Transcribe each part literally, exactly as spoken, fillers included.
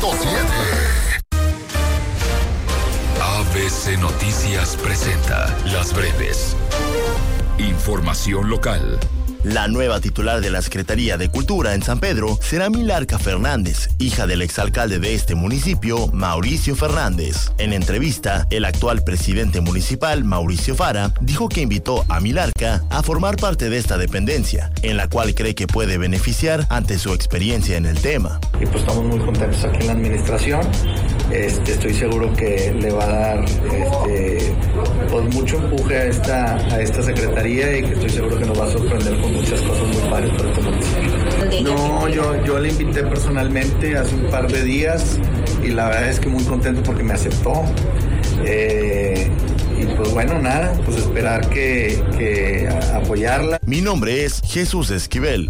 punto siete. A B C Noticias presenta Las Breves. Información local. La nueva titular de la Secretaría de Cultura en San Pedro será Milarca Fernández, hija del exalcalde de este municipio, Mauricio Fernández. En entrevista, el actual presidente municipal, Mauricio Fara, dijo que invitó a Milarca a formar parte de esta dependencia, en la cual cree que puede beneficiar ante su experiencia en el tema. Y pues estamos muy contentos aquí en la administración. Este, estoy seguro que le va a dar este, pues mucho empuje a esta, a esta secretaría, y que estoy seguro que nos va a sorprender con muchas cosas muy padres para este municipio. No, yo, yo le invité personalmente hace un par de días y la verdad es que muy contento porque me aceptó. Eh, y pues bueno, nada, pues esperar que, que apoyarla. Mi nombre es Jesús Esquivel.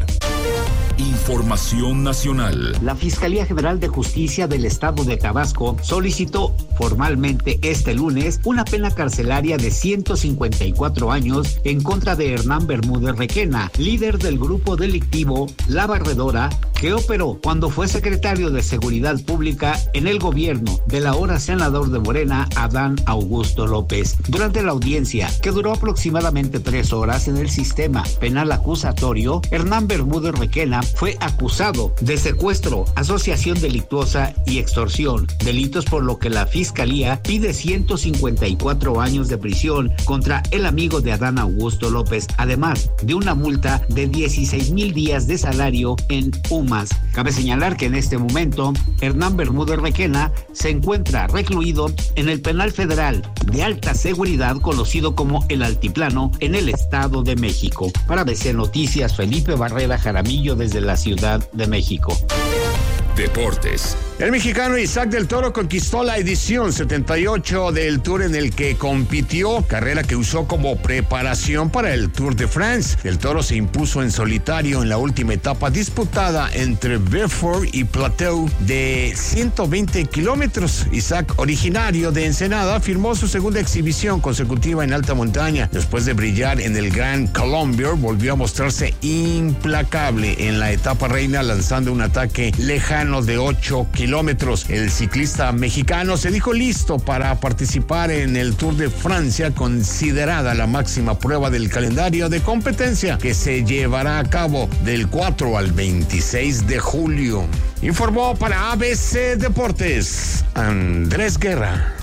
Información nacional. La Fiscalía General de Justicia del Estado de Tabasco solicitó formalmente este lunes una pena carcelaria de ciento cincuenta y cuatro años en contra de Hernán Bermúdez Requena, líder del grupo delictivo La Barredora, que operó cuando fue secretario de Seguridad Pública en el gobierno del ahora senador de Morena, Adán Augusto López. Durante la audiencia, que duró aproximadamente tres horas en el sistema penal acusatorio, Hernán Bermúdez Requena fue acusado de secuestro, asociación delictuosa y extorsión, delitos por lo que la Fiscalía pide ciento cincuenta y cuatro años de prisión contra el amigo de Adán Augusto López, además de una multa de dieciséis mil días de salario en U M A S. Cabe señalar que en este momento, Hernán Bermúdez Requena se encuentra recluido en el Penal Federal de Alta Seguridad, conocido como El Altiplano, en el Estado de México. Para A B C Noticias, Felipe Barrera Jaramillo, desde la Ciudad de México. Deportes. El mexicano Isaac del Toro conquistó la edición setenta y ocho del Tour en el que compitió, carrera que usó como preparación para el Tour de France. Del Toro se impuso en solitario en la última etapa disputada entre Beaufort y Plateau de ciento veinte kilómetros. Isaac, originario de Ensenada, firmó su segunda exhibición consecutiva en alta montaña. Después de brillar en el Grand Colombier, volvió a mostrarse implacable en la etapa reina, lanzando un ataque lejano de ocho kilómetros. El ciclista mexicano se dijo listo para participar en el Tour de Francia, considerada la máxima prueba del calendario de competencia, que se llevará a cabo del cuatro al veintiséis de julio. Informó para A B C Deportes, Andrés Guerra.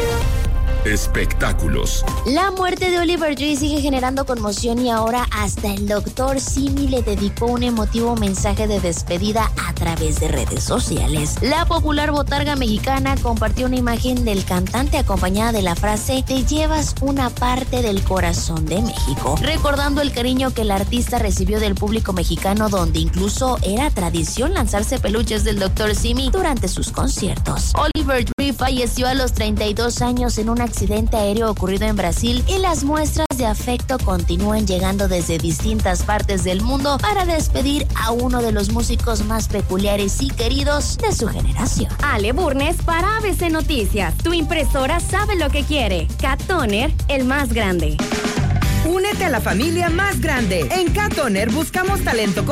Espectáculos. La muerte de Oliver Tree sigue generando conmoción, y ahora hasta el doctor Simi le dedicó un emotivo mensaje de despedida a través de redes sociales. La popular botarga mexicana compartió una imagen del cantante acompañada de la frase "te llevas una parte del corazón de México", recordando el cariño que el artista recibió del público mexicano, donde incluso era tradición lanzarse peluches del doctor Simi durante sus conciertos. Oliver Tree falleció a los treinta y dos años en un accidente aéreo ocurrido en Brasil, y las muestras de afecto continúan llegando desde distintas partes del mundo para despedir a uno de los músicos más peculiares y queridos de su generación. Ale Burnes para A B C Noticias. Tu impresora sabe lo que quiere. Cat Toner, el más grande. Únete a la familia más grande. En Cat Toner buscamos talento